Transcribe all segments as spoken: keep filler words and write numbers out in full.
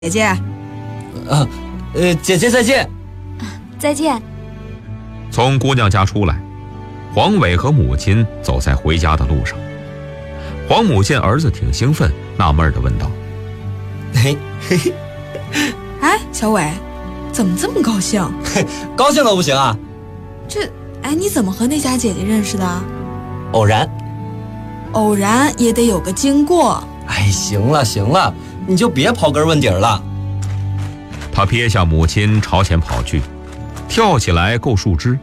姐姐， 啊，呃，姐姐再见。 再见。 从姑娘家出来，黄伟和母亲走在回家的路上。黄母见儿子挺兴奋，纳闷地问道：“ 嘿嘿嘿， 哎，小伟，怎么这么高兴？ 高兴了不行啊？ 这，哎，你怎么和那家姐姐认识的？ 偶然。 偶然也得有个经过。 哎，行了行了，你就别刨根问底了。” 他撇下母亲朝前跑去，跳起来够树枝。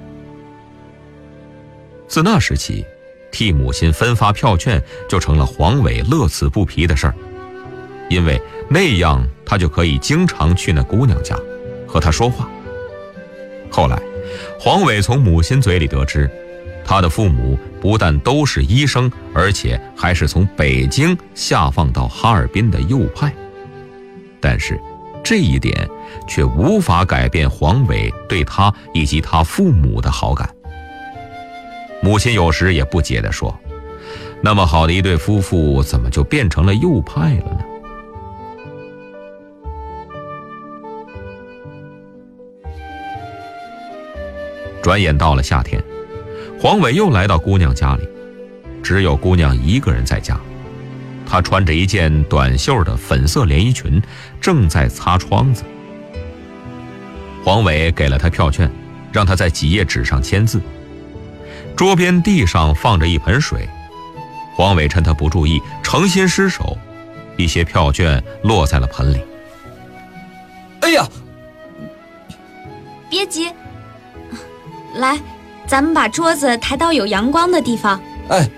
自那时起，替母亲分发票券就成了黄伟乐此不疲的事儿，因为那样他就可以经常去那姑娘家和她说话。后来黄伟从母亲嘴里得知，他的父母不但都是医生，而且还是从北京下放到哈尔滨的右派。但是这一点却无法改变黄伟对他以及他父母的好感。母亲有时也不解地说，那么好的一对夫妇怎么就变成了右派了呢？转眼到了夏天，黄伟又来到姑娘家里，只有姑娘一个人在家。她穿着一件短袖的粉色连衣裙，正在擦窗子。黄伟给了她票券，让她在几页纸上签字。桌边地上放着一盆水，黄伟趁她不注意，诚心失手，一些票券落在了盆里。 哎呀， 别急，来，咱们把桌子抬到有阳光的地方。 哎，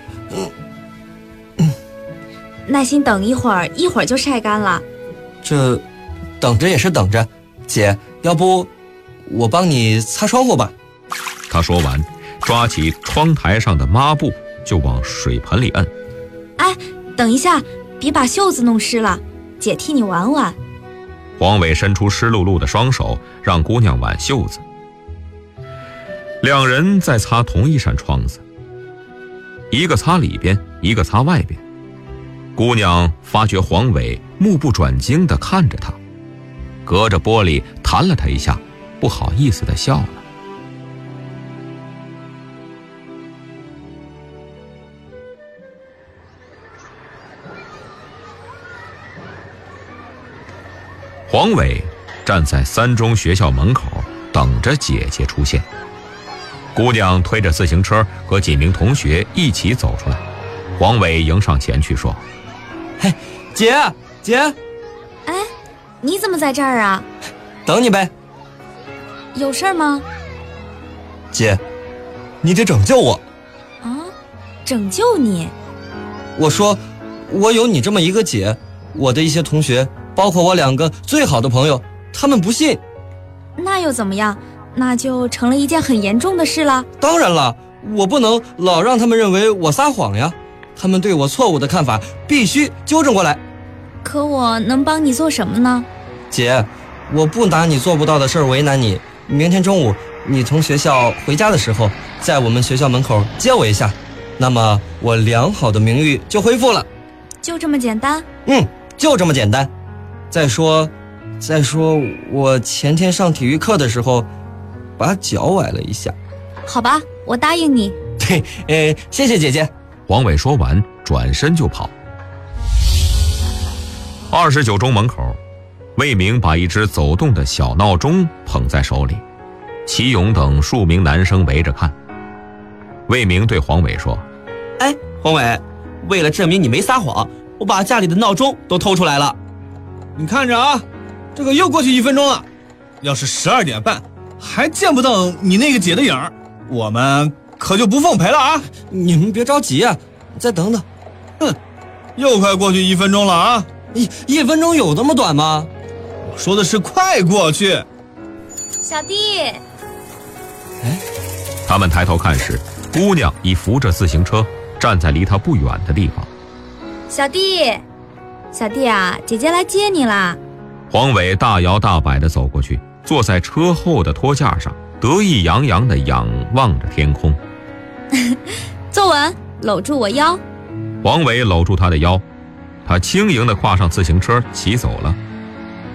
耐心等一会儿，一会儿就晒干了。 这等着也是等着，姐，要不我帮你擦窗户吧？ 他说完，抓起窗台上的抹布就往水盆里摁。 哎，等一下，别把袖子弄湿了，姐替你挽挽。 黄伟伸出湿漉漉的双手，让姑娘挽袖子。两人在擦同一扇窗子，一个擦里边，一个擦外边。姑娘发觉黄伟目不转睛地看着她，隔着玻璃弹了他一下，不好意思地笑了。黄伟站在三中学校门口，等着姐姐出现。姑娘推着自行车和几名同学一起走出来，黄伟迎上前去说：“ 嘿，姐姐， 哎，你怎么在这儿啊？ 等你呗。 有事儿吗？ 姐，你得拯救我。 啊，拯救你？ 我说，我有你这么一个姐，我的一些同学，包括我两个最好的朋友，他们不信。 那又怎么样？那就成了一件很严重的事了。 当然了，我不能老让他们认为我撒谎呀，他们对我错误的看法必须纠正过来。 可我能帮你做什么呢？ 姐，我不拿你做不到的事儿为难你。明天中午你从学校回家的时候，在我们学校门口接我一下，那么我良好的名誉就恢复了。 就这么简单？ 嗯，就这么简单。再说再说我前天上体育课的时候把脚崴了一下。 好吧，我答应你。 对，呃，谢谢姐姐。 黄伟说完转身就跑。二十九中门口，魏明把一只走动的小闹钟捧在手里，齐勇等数名男生围着看。魏明对黄伟说：“ 哎，黄伟，为了证明你没撒谎，我把家里的闹钟都偷出来了。 你看着啊，这个又过去一分钟了，要是十二点半还见不到你那个姐的影儿，我们可就不奉陪了啊！ 你们别着急啊，再等等。 哼，又快过去一分钟了啊！ 一一分钟有那么短吗？ 我说的是快过去。 小弟， 哎， 他们抬头看时，姑娘已扶着自行车站在离他不远的地方。 小弟，小弟啊，姐姐来接你啦！ 黄伟大摇大摆地走过去，坐在车后的托架上，得意洋洋地仰望着天空。 坐稳，搂住我腰。 黄伟搂住他的腰，他轻盈地跨上自行车骑走了。